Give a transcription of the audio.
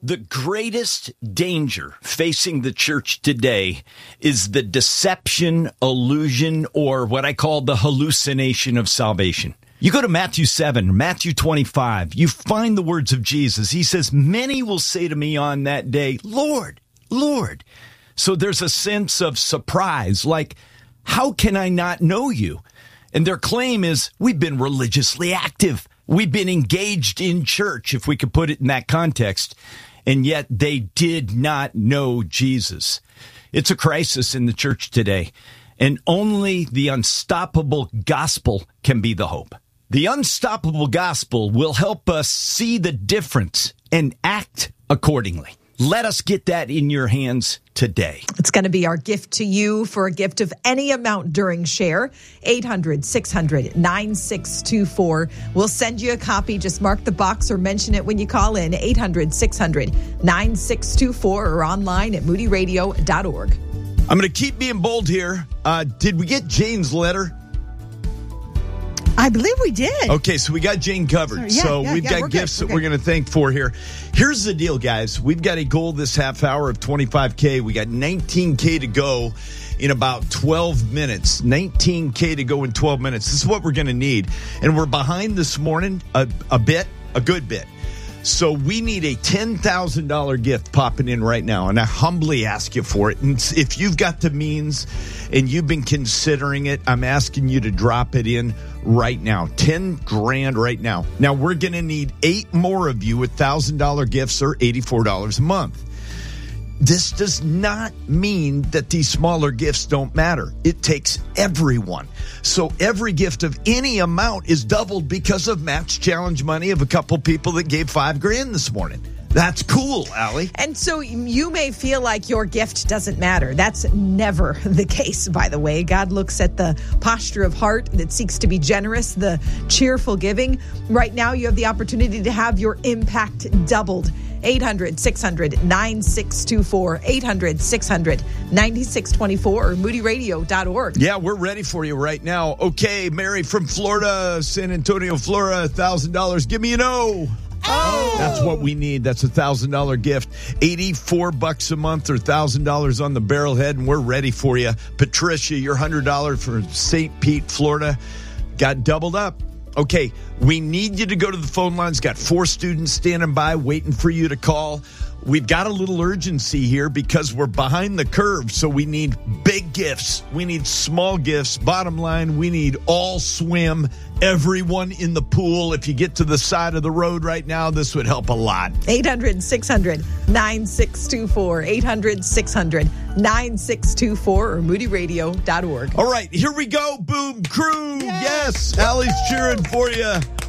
The greatest danger facing the church today is the deception, illusion, or what I call the hallucination of salvation. You go to Matthew 7, Matthew 25, you find the words of Jesus. He says, many will say to me on that day, Lord, Lord. So there's a sense of surprise, like, how can I not know you? And their claim is, we've been religiously active. We've been engaged in church, if we could put it in that context. And yet they did not know Jesus. It's a crisis in the church today. And only the unstoppable gospel can be the hope. The unstoppable gospel will help us see the difference and act accordingly. Let us get that in your hands today. It's going to be our gift to you for a gift of any amount during Share. 800-600-9624. We'll send you a copy. Just mark the box or mention it when you call in. 800-600-9624 or online at moodyradio.org. I'm going to keep being bold here. Did we get Jane's letter? I believe we did. Okay, so we got Jane covered. We've got gifts that we're going to thank for here. Here's the deal, guys. We've got a goal this half hour of $25K. We got $19K to go in about 12 minutes. $19K to go in 12 minutes. This is what we're going to need. And we're behind this morning a good bit. So we need a $10,000 gift popping in right now, and I humbly ask you for it. And if you've got the means and you've been considering it, I'm asking you to drop it in right now. $10,000 right now. Now, we're going to need 8 more of you with $1,000 gifts or $84 a month. This does not mean that these smaller gifts don't matter. It takes everyone. So every gift of any amount is doubled because of Matt's challenge money of a couple people that gave $5,000 this morning. That's cool, Allie. And so you may feel like your gift doesn't matter. That's never the case, by the way. God looks at the posture of heart that seeks to be generous, the cheerful giving. Right now, you have the opportunity to have your impact doubled. 800-600-9624, 800-600-9624, or moodyradio.org. Yeah, we're ready for you right now. Okay, Mary from Florida, San Antonio, Florida, $1,000. Give me an O. Oh! That's what we need. That's a $1,000 gift. $84 a month or $1,000 on the barrelhead, and we're ready for you. Patricia, your $100 for St. Pete, Florida, got doubled up. Okay, we need you to go to the phone lines. Got 4 students standing by waiting for you to call. We've got a little urgency here because we're behind the curve, so we need big gifts. We need small gifts. Bottom line, we need all swim, everyone in the pool. If you get to the side of the road right now, this would help a lot. 800-600-9624, 800-600-9624, or moodyradio.org. All right, here we go. Boom, crew. Yes, Allie's cheering for you.